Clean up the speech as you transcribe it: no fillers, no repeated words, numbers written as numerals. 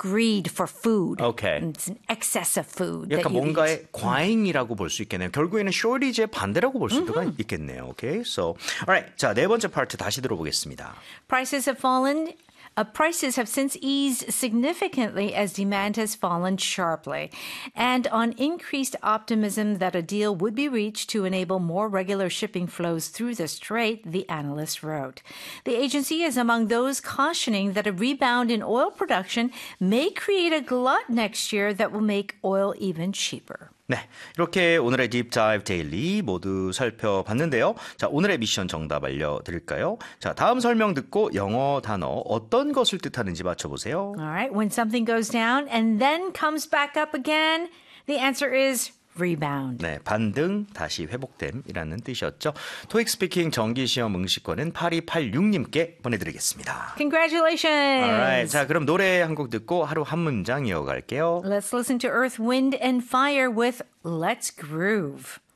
greed for food. Okay. It's an excess of food that 약간 you 뭔가의 eat. 과잉이라고 볼 수 있겠네요. 결국에는 shortage의 반대라고 볼 수도 있겠네요. Okay, so alright, 자 네 번째 파트 다시 들어보겠습니다. Prices have fallen. Prices have since eased significantly as demand has fallen sharply, and on increased optimism that a deal would be reached to enable more regular shipping flows through the strait, the analyst wrote. The agency is among those cautioning that a rebound in oil production may create a glut next year that will make oil even cheaper. 네, 이렇게 오늘의 딥다이브 데일리 모두 살펴봤는데요. 자, 오늘의 미션 정답 알려드릴까요? 자, 다음 설명 듣고 영어 단어 어떤 것을 뜻하는지 맞춰보세요. All right, when something goes down and then comes back up again, the answer is rebound. 네, 반등, 다시 회복됨이라는 뜻이었죠. 토익 스피킹 정기시험 응시권은 8286님께 보내드리겠습니다. Congratulations! Alright, 자, 그럼 노래 한 곡 듣고 하루 한 문장 이어갈게요. Let's listen to Earth, Wind, and Fire with Let's Groove.